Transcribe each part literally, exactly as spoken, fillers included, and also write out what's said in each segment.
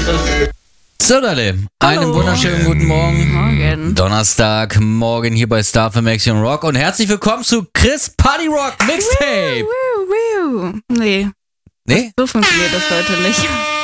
So, Leute, einen wunderschönen guten Morgen. Morgen. Donnerstag, morgen hier bei Star F M Action Rock und herzlich willkommen zu Chris Party Rock Mixtape. Woo, woo, woo. Nee, Nee? so funktioniert das heute nicht.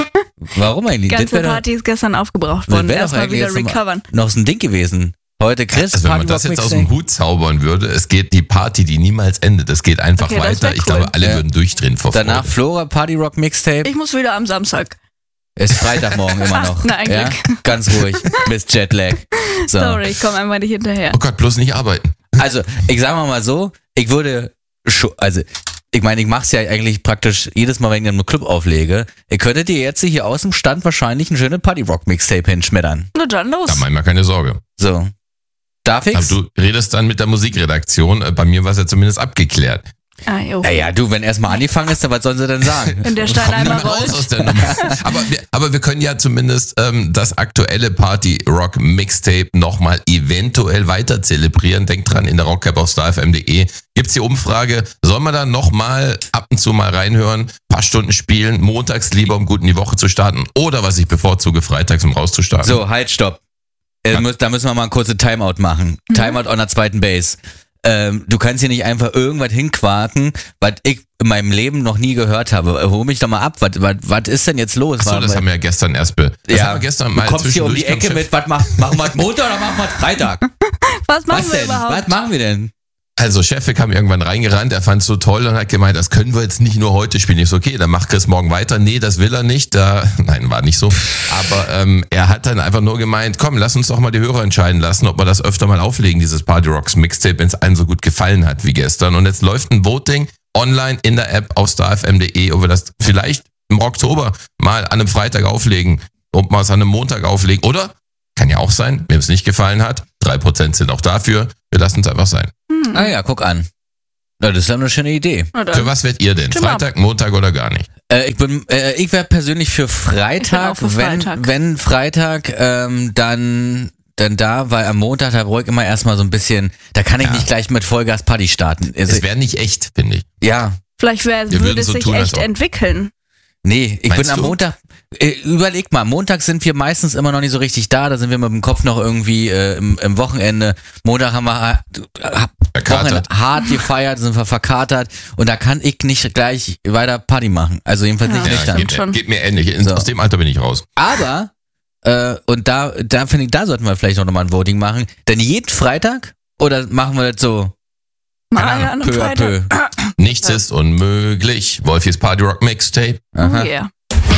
Warum eigentlich? Die Das ganze wär doch- Party ist gestern aufgebraucht das worden. wär doch Erstmal eigentlich wieder jetzt noch mal- recovern. Noch so ein Ding gewesen. Heute Chris Also wenn Party man das Rock jetzt aus dem Mixtape. Hut zaubern würde, es geht die Party, die niemals endet. Es geht einfach Okay, das wär weiter. Ich cool. glaube, alle Ja. würden durchdrehen vor Danach Freude. Flora Party Rock Mixtape. Ich muss wieder am Samstag. Ist Freitagmorgen immer noch. Na, ein ja? Glück. Ganz ruhig. Bis Jetlag. So. Sorry, ich komme einfach nicht hinterher. Oh Gott, bloß nicht arbeiten. Also, ich sag mal so, ich würde schon, also, ich meine, ich mach's ja eigentlich praktisch jedes Mal, wenn ich in einem Club auflege. Ihr könntet ihr jetzt hier aus dem Stand wahrscheinlich ein schönes Party-Rock-Mixtape hinschmettern. Na dann los. Da mach ich mal keine Sorge. So. Darf Aber ich's? du redest dann mit der Musikredaktion. Äh, Bei mir war es ja zumindest abgeklärt. Ah, jo. Ja, ja, du, wenn erstmal angefangen ist, dann was sollen sie denn sagen? Wenn der Und Stein kommen einmal nicht mehr raus rollt. aus der Nummer. aber, wir, aber wir können ja zumindest ähm, das aktuelle Party-Rock-Mixtape nochmal eventuell weiter zelebrieren. Denkt dran, in der Rockcap auf star f m punkt d e gibt's die Umfrage. Soll man da nochmal ab und zu mal reinhören, paar Stunden spielen, montags lieber, um gut in die Woche zu starten oder was ich bevorzuge, freitags, um rauszustarten? So, halt, stopp. Äh, Ja. muss, da müssen wir mal ein kurzes Timeout machen. Mhm. Timeout on der zweiten Base. Ähm, du kannst hier nicht einfach irgendwas hinquaken, was ich in meinem Leben noch nie gehört habe. Hol mich doch mal ab. Was, was, was ist denn jetzt los? Achso, das haben wir ja gestern erst be das ja, haben wir gestern du mal kommst hier um die zwischendurch Ecke beim mit, was mach, machen wir Montag oder machen wir Freitag? Was machen Was wir denn? überhaupt? Was machen wir denn? Also Chef kam irgendwann reingerannt, er fand es so toll und hat gemeint, das können wir jetzt nicht nur heute spielen. Ich so, okay, dann macht Chris morgen weiter. Nee, das will er nicht. Da, nein, war nicht so. Aber ähm, er hat dann einfach nur gemeint, komm, lass uns doch mal die Hörer entscheiden lassen, ob wir das öfter mal auflegen, dieses Party Rocks Mixtape, wenn es allen so gut gefallen hat wie gestern. Und jetzt läuft ein Voting online in der App auf star f m punkt d e, ob wir das vielleicht im Oktober mal an einem Freitag auflegen, ob wir es an einem Montag auflegen. Oder, kann ja auch sein, wem es nicht gefallen hat, drei Prozent sind auch dafür. Wir lassen es einfach sein. Hm. Ah ja, guck an. Na, das ist ja eine schöne Idee. Na dann. Für was werdet ihr denn? Stimm ab. Freitag, Montag oder gar nicht? Äh, ich bin, äh, ich wäre persönlich für Freitag, Ich bin auch für wenn, Freitag. wenn Freitag, ähm, dann, dann da, weil am Montag, da brauche ich immer erstmal so ein bisschen, da kann ich Ja. nicht gleich mit Vollgas Party starten. Also, Es wäre nicht echt, finde ich. ja, Vielleicht wär, Wir würde würden es so sich tun, als echt ob- entwickeln. nee, ich Meinst bin am du? Montag, äh, überleg mal, Montag sind wir meistens immer noch nicht so richtig da, da sind wir mit dem Kopf noch irgendwie äh, im, im Wochenende. Montag haben wir äh, Verkatert. Wochenende hart gefeiert, sind wir verkatert und da kann ich nicht gleich weiter Party machen. Also jedenfalls Ja. nicht Ja, nüchtern. geht, schon. geht mir ähnlich. In, So. Aus dem Alter bin ich raus. Aber, äh, und da, da finde ich, da sollten wir vielleicht auch nochmal ein Voting machen. Denn jeden Freitag? Oder machen wir das so Mal Keine an einem peu à peu? Freitag. Nichts ist unmöglich. Wolfis Party Rock Mixtape. Aha. Oh yeah.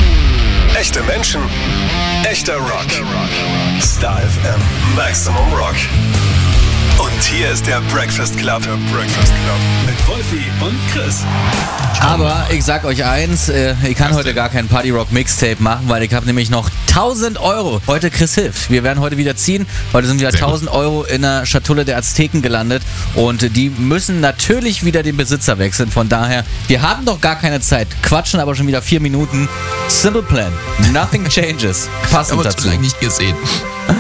Echte Menschen, echter Rock. Star F M Maximum Rock. Und hier ist der Breakfast Club. Der Breakfast Club. Mit Wolfi und Chris. Aber ich sag euch eins, äh, ich kann Was heute denn? gar kein Party Rock Mixtape machen, weil ich habe nämlich noch tausend Euro. Heute Chris hilft. Wir werden heute wieder ziehen. Heute sind wieder Sehr gut. tausend Euro in der Schatulle der Azteken gelandet und die müssen natürlich wieder den Besitzer wechseln. Von daher, wir haben doch gar keine Zeit, quatschen aber schon wieder vier Minuten. Simple Plan. Nothing changes. Passend Aber zu dazu. lange nicht gesehen.